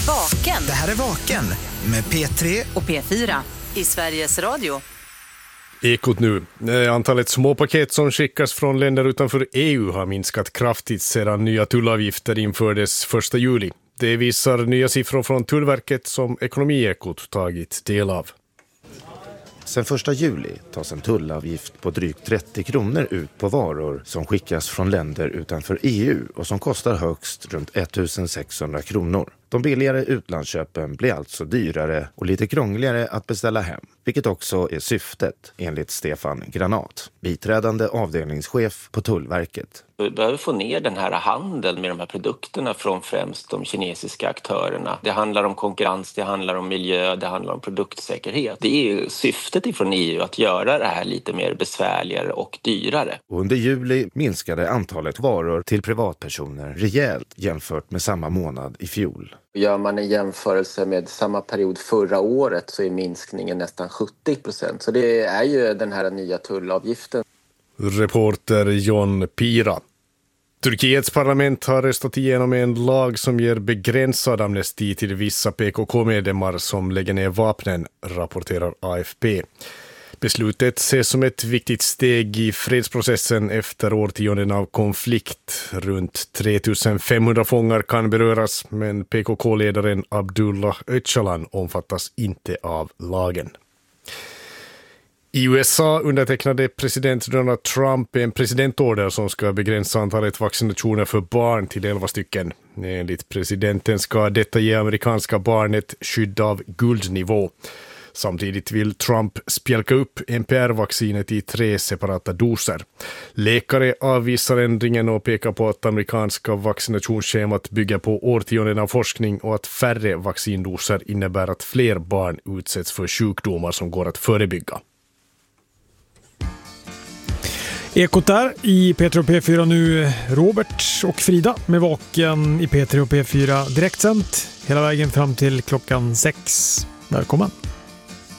Vaken. Det här är Vaken med P3 och P4 i Sveriges Radio. Ekot nu. Antalet småpaket som skickas från länder utanför EU har minskat kraftigt sedan nya tullavgifter infördes 1 juli. Det visar nya siffror från Tullverket som Ekonomiekot tagit del av. Sen 1 juli tas en tullavgift på drygt 30 kronor ut på varor som skickas från länder utanför EU och som kostar högst runt 1600 kronor. De billigare utlandsköpen blir alltså dyrare och lite krångligare att beställa hem, vilket också är syftet enligt Stefan Granat, biträdande avdelningschef på Tullverket. Vi behöver få ner den här handeln med de här produkterna från främst de kinesiska aktörerna. Det handlar om konkurrens, det handlar om miljö, det handlar om produktsäkerhet. Det är syftet ifrån EU att göra det här lite mer besvärligare och dyrare. Och under juli minskade antalet varor till privatpersoner rejält jämfört med samma månad i fjol. Gör man en jämförelse med samma period förra året så är minskningen nästan 70%. Så det är ju den här nya tullavgiften. Reporter John Pira. Turkiets parlament har röstat igenom en lag som ger begränsad amnesti till vissa PKK-medlemmar som lägger ner vapnen, rapporterar AFP. Beslutet ses som ett viktigt steg i fredsprocessen efter årtionden av konflikt. Runt 3500 fångar kan beröras, men PKK-ledaren Abdullah Öcalan omfattas inte av lagen. I USA undertecknade president Donald Trump en presidentorder som ska begränsa antalet vaccinationer för barn till 11 stycken. Enligt presidenten ska detta ge amerikanska barn ett skydd av guldnivå. Samtidigt vill Trump spjälka upp NPR-vaccinet i 3 separata doser. Läkare avvisar ändringen och pekar på att amerikanska vaccinationsschemat bygger på årtionden av forskning och att färre vaccindoser innebär att fler barn utsätts för sjukdomar som går att förebygga. Ekot där i P3 och P4 nu. Robert och Frida med Vaken i P3 och P4 direktsänt hela vägen fram till klockan 6. Välkommen!